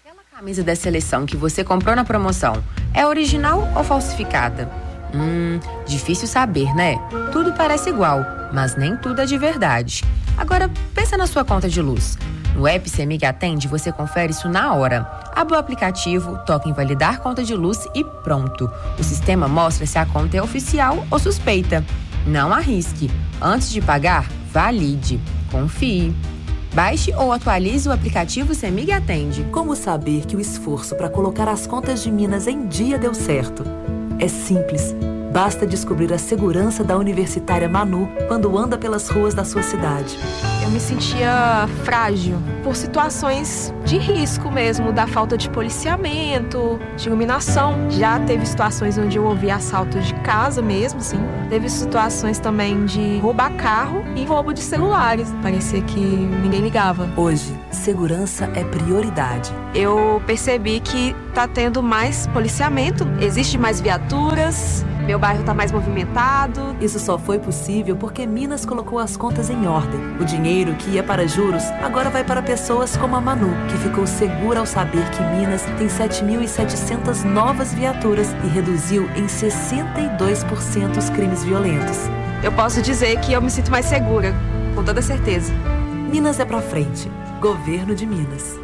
Camisa da seleção que você comprou na promoção é original ou falsificada? Difícil saber, né? Tudo parece igual, mas nem tudo é de verdade. Agora, pensa na sua conta de luz. No app CEMIG Atende, você confere isso na hora. Abre o aplicativo, toca em validar conta de luz e pronto. O sistema mostra se a conta é oficial ou suspeita. Não arrisque. Antes de pagar, valide. Confie. Baixe ou atualize o aplicativo CEMIG Atende. Como saber que o esforço para colocar as contas de Minas em dia deu certo? É simples. Basta descobrir a segurança da universitária Manu quando anda pelas ruas da sua cidade. Eu me sentia frágil por situações de risco mesmo, da falta de policiamento, de iluminação. Já teve situações onde eu ouvi assalto de casa mesmo, sim. Teve situações também de roubar carro e roubo de celulares. Parecia que ninguém ligava. Hoje, segurança é prioridade. Eu percebi que tá tendo mais policiamento, existe mais viaturas, meu bairro tá mais movimentado. Isso só foi possível porque Minas colocou as contas em ordem. O dinheiro que ia para juros agora vai para pessoas como a Manu, que ficou segura ao saber que Minas tem 7.700 novas viaturas e reduziu em 62% os crimes violentos. Eu posso dizer que eu me sinto mais segura, com toda certeza. Minas é pra frente. Governo de Minas.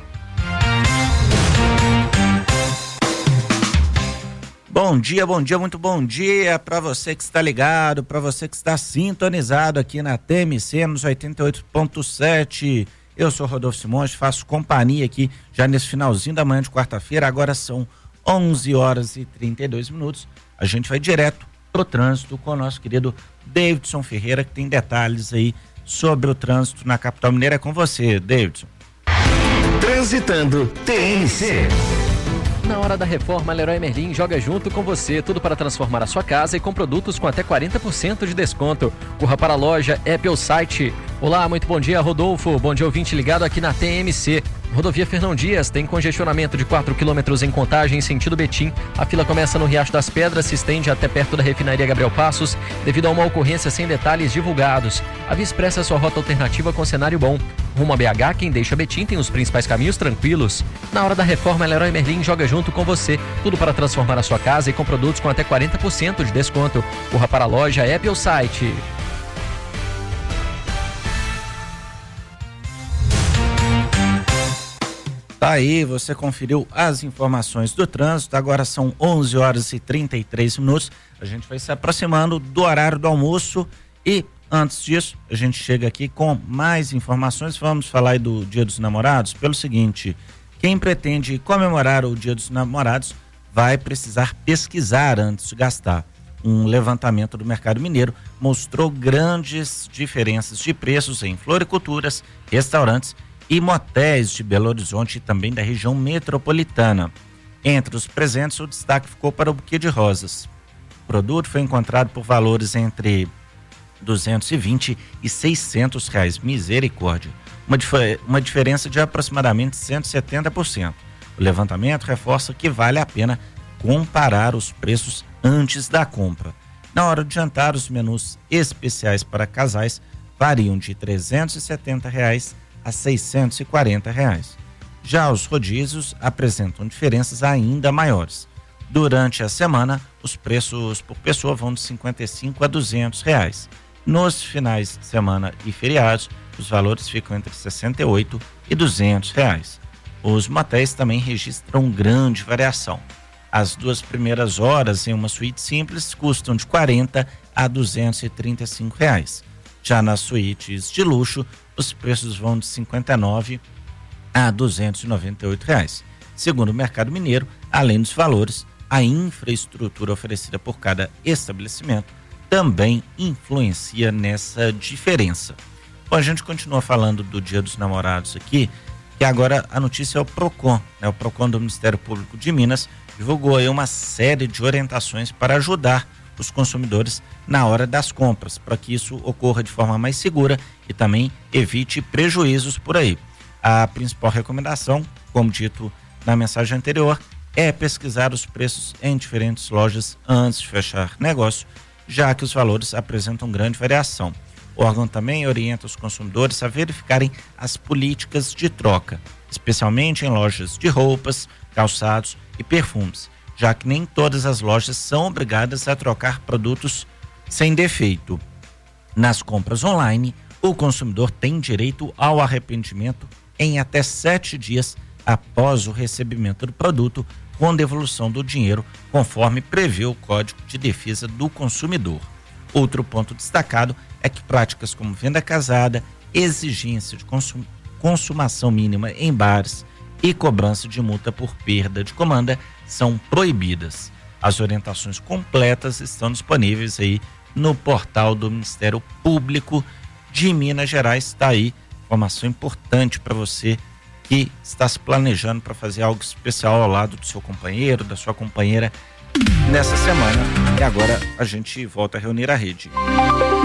Bom dia, muito bom dia para você que está ligado, para você que está sintonizado aqui na TMC nos 88.7. Eu sou Rodolfo Simões, faço companhia aqui já nesse finalzinho da manhã de quarta-feira. Agora são 11h32. A gente vai direto pro trânsito com o nosso querido Davidson Ferreira, que tem detalhes aí sobre o trânsito na capital mineira. É com você, Davidson. Transitando TMC. Na hora da reforma, Leroy Merlin joga junto com você, tudo para transformar a sua casa e com produtos com até 40% de desconto. Corra para a loja, app ou site. Olá, muito bom dia, Rodolfo. Bom dia, ouvinte ligado aqui na TMC. Rodovia Fernão Dias tem congestionamento de 4 quilômetros em Contagem, sentido Betim. A fila começa no Riacho das Pedras, se estende até perto da refinaria Gabriel Passos, devido a uma ocorrência sem detalhes divulgados. A Via Expressa é sua rota alternativa com cenário bom. Rumo a BH, quem deixa Betim tem os principais caminhos tranquilos. Na hora da reforma, Leroy Merlin joga junto com você, tudo para transformar a sua casa e com produtos com até 40% de desconto. Corra para a loja, app ou site. Tá aí, você conferiu as informações do trânsito. Agora são 11h33. A gente vai se aproximando do horário do almoço e antes disso, a gente chega aqui com mais informações. Vamos falar aí do Dia dos Namorados pelo seguinte: quem pretende comemorar o Dia dos Namorados vai precisar pesquisar antes de gastar. Um levantamento do mercado mineiro mostrou grandes diferenças de preços em floriculturas, restaurantes e motéis de Belo Horizonte e também da região metropolitana. Entre os presentes, o destaque ficou para o buquê de rosas. O produto foi encontrado por valores entre R$220 e R$600, misericórdia. Uma diferença de aproximadamente 170%. O levantamento reforça que vale a pena comparar os preços antes da compra. Na hora de jantar, os menus especiais para casais variam de R$370 a R$640. Já os rodízios apresentam diferenças ainda maiores. Durante a semana, os preços por pessoa vão de R$55 a R$200. Nos finais de semana e feriados, os valores ficam entre R$68 e R$200. Os motéis também registram grande variação. As 2 primeiras horas em uma suíte simples custam de R$40 a R$235. Já nas suítes de luxo, os preços vão de R$59 a R$298. Segundo o mercado mineiro, além dos valores, a infraestrutura oferecida por cada estabelecimento também influencia nessa diferença. Bom, a gente continua falando do Dia dos Namorados aqui, que agora a notícia é o PROCON, né? O PROCON do Ministério Público de Minas divulgou aí uma série de orientações para ajudar os consumidores na hora das compras, para que isso ocorra de forma mais segura e também evite prejuízos por aí. A principal recomendação, como dito na mensagem anterior, é pesquisar os preços em diferentes lojas antes de fechar negócio, já que os valores apresentam grande variação. O órgão também orienta os consumidores a verificarem as políticas de troca, especialmente em lojas de roupas, calçados e perfumes, já que nem todas as lojas são obrigadas a trocar produtos sem defeito. Nas compras online, o consumidor tem direito ao arrependimento em até 7 dias após o recebimento do produto, com devolução do dinheiro, conforme prevê o Código de Defesa do Consumidor. Outro ponto destacado é que práticas como venda casada, exigência de consumação mínima em bares e cobrança de multa por perda de comanda são proibidas. As orientações completas estão disponíveis aí no portal do Ministério Público de Minas Gerais. Está aí informação importante para você que está se planejando para fazer algo especial ao lado do seu companheiro, da sua companheira nessa semana. E agora a gente volta a reunir a rede.